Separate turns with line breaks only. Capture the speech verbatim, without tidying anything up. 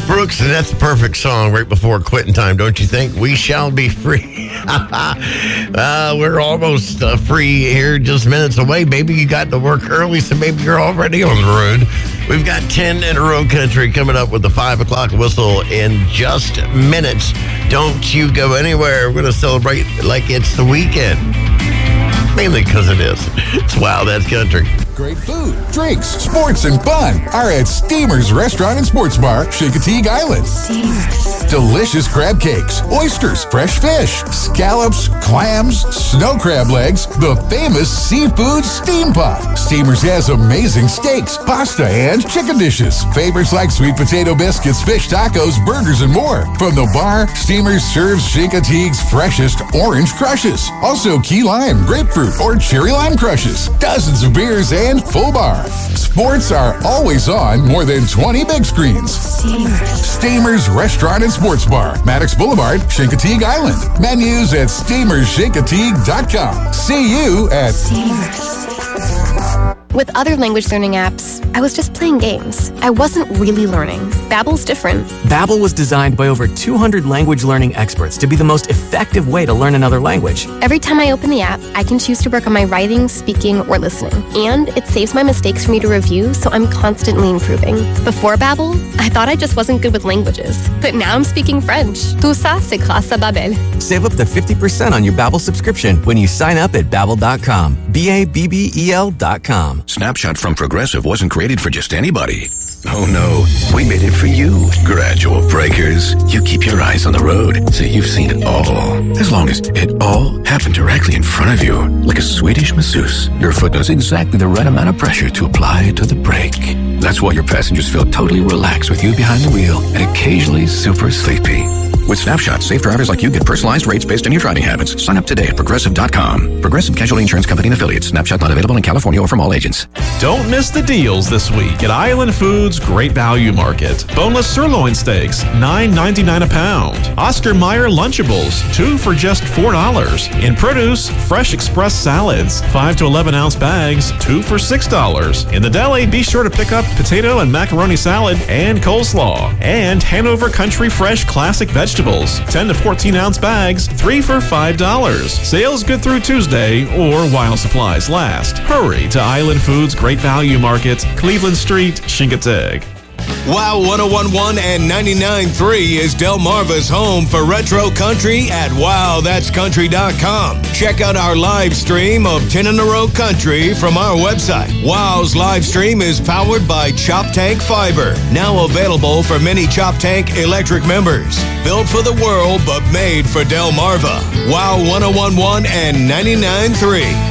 Brooks, and that's the perfect song right before quitting time, don't you think? We shall be free. uh, we're almost uh, free here, just minutes away. Maybe you got to work early, so maybe you're already on the road. We've got ten in a row country coming up with the five o'clock whistle in just minutes. Don't you go anywhere. We're going to celebrate like it's the weekend. Mainly because it is. It's Wow, That's Country.
Great food, drinks, sports, and fun are at Steamer's Restaurant and Sports Bar, Chincoteague Island. Steamer's. Delicious crab cakes, oysters, fresh fish, scallops, clams, snow crab legs, the famous seafood steam pot. Steamer's has amazing steaks, pasta, and chicken dishes. Favorites like sweet potato biscuits, fish tacos, burgers, and more. From the bar, Steamer's serves Chincoteague's freshest orange crushes. Also key lime, grapefruit, or cherry lime crushes. Dozens of beers and full bar. Sports are always on more than twenty big screens. Steamers. Steamers Restaurant and Sports Bar, Maddox Boulevard, Chincoteague Island. Menus at steamers chincoteague dot com. See you at Steamers.
With other language learning apps, I was just playing games. I wasn't really learning. Babbel's different.
Babbel was designed by over two hundred language learning experts to be the most effective way to learn another language.
Every time I open the app, I can choose to work on my writing, speaking, or listening. And it saves my mistakes for me to review, so I'm constantly improving. Before Babbel, I thought I just wasn't good with languages. But now I'm speaking French. Tout ça, c'est grâce à Babbel.
Save up to fifty percent on your Babbel subscription when you sign up at babbel dot com. B A B B E L dot com.
Snapshot from Progressive wasn't created for just anybody. Oh no, we made it for you. Gradual breakers. You keep your eyes on the road, so you've seen it all. As long as it all happened directly in front of you, like a Swedish masseuse, your foot knows exactly the right amount of pressure to apply to the brake. That's why your passengers feel totally relaxed with you behind the wheel and occasionally super sleepy. With Snapshot, safe drivers like you get personalized rates based on your driving habits. Sign up today at Progressive dot com. Progressive Casualty Insurance Company and Affiliates. Snapshot not available in California or from all agents.
Don't miss the deals this week at Island Foods Great Value Market. Boneless sirloin steaks, nine ninety-nine a pound. Oscar Mayer Lunchables, two for just four dollars. In produce, fresh express salads, five to eleven ounce bags, two for six dollars. In the deli, be sure to pick up potato and macaroni salad and coleslaw. And Hanover Country Fresh Classic Vegetables. Vegetables, ten to fourteen ounce bags, three for five dollars. Sales good through Tuesday or while supplies last. Hurry to Island Foods Great Value Market, Cleveland Street, Chincoteague.
Wow one oh one point one and ninety-nine point three is Delmarva's home for retro country at wow that's country dot com. Check out our live stream of ten in a row country from our website. Wow's live stream is powered by Chop Tank Fiber, now available for many Chop Tank electric members. Built for the world, but made for Delmarva. Wow one oh one point one and ninety-nine point three.